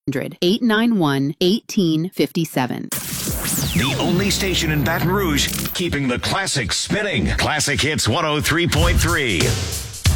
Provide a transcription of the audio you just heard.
891-1857. The only station in Baton Rouge keeping the classics spinning. Classic Hits 103.3.